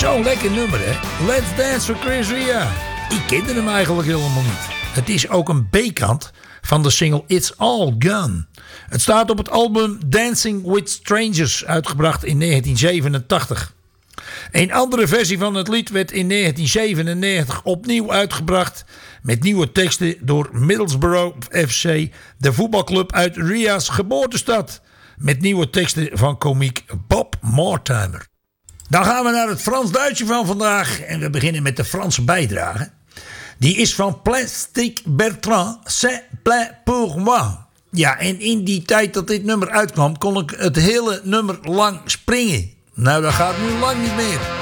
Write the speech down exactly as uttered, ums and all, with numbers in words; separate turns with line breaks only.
Zo'n lekker nummer, hè? Let's Dance for Chris Ria. Ik kende hem eigenlijk helemaal niet. Het is ook een B-kant van de single It's All Gone. Het staat op het album Dancing with Strangers, uitgebracht in negentien zevenentachtig. Een andere versie van het lied werd in negentien zevenennegentig opnieuw uitgebracht met nieuwe teksten door Middlesbrough F C, de voetbalclub uit Ria's geboortestad, met nieuwe teksten van komiek Bob Mortimer. Dan gaan we naar het Frans-Duitse van vandaag en we beginnen met de Franse bijdrage. Die is van Plastic Bertrand, C'est plein pour moi. Ja, en in die tijd dat dit nummer uitkwam kon ik het hele nummer lang springen. Nou, dat gaat nu lang niet meer.